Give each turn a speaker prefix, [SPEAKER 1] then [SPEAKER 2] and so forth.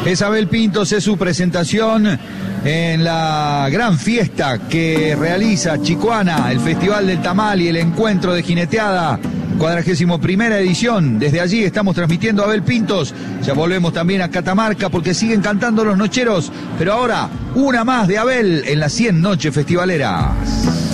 [SPEAKER 1] Es Abel Pintos, es su presentación en la gran fiesta que realiza Chicoana, el Festival del Tamal y el Encuentro de Jineteada, 41ª edición. Desde allí estamos transmitiendo a Abel Pintos. Ya volvemos también a Catamarca porque siguen cantando los nocheros, pero ahora una más de Abel en las 100 noches festivaleras.